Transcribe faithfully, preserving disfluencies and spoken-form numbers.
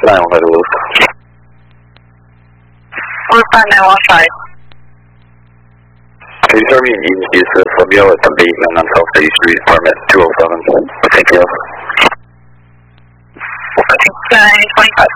nine one five Lewis. Lewis nine one five. Can you start me in East East Fabio at the Bateman on South State Street, apartment two oh seven. Thank you. nine twenty-five.